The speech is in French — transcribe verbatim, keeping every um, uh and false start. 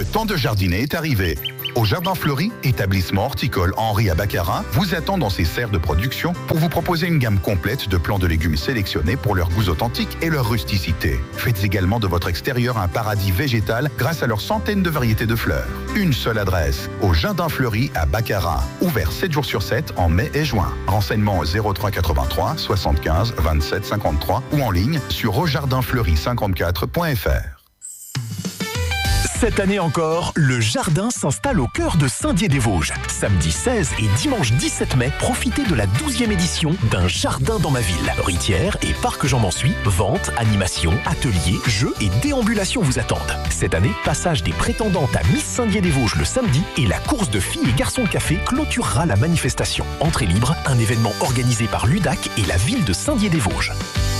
temps de jardiner est arrivé. Au Jardin Fleuri, établissement horticole Henri à Baccarat vous attend dans ses serres de production pour vous proposer une gamme complète de plants de légumes sélectionnés pour leur goût authentique et leur rusticité. Faites également de votre extérieur un paradis végétal grâce à leurs centaines de variétés de fleurs. Une seule adresse, au Jardin Fleuri à Baccarat. Ouvert sept jours sur sept en mai et juin. Renseignements au zéro trois quatre-vingt-trois soixante-quinze vingt-sept cinquante-trois ou en ligne sur au jardin fleury cinquante-quatre point f r. Cette année encore, le jardin s'installe au cœur de Saint-Dié-des-Vosges. Samedi seize et dimanche dix-sept mai, profitez de la douzième édition d'un jardin dans ma ville. Ritière et parc Jean Mansuy, ventes, animations, ateliers, jeux et déambulations vous attendent. Cette année, passage des prétendantes à Miss Saint-Dié-des-Vosges le samedi et la course de filles et garçons café clôturera la manifestation. Entrée libre, un événement organisé par l'U D A C et la ville de Saint-Dié-des-Vosges.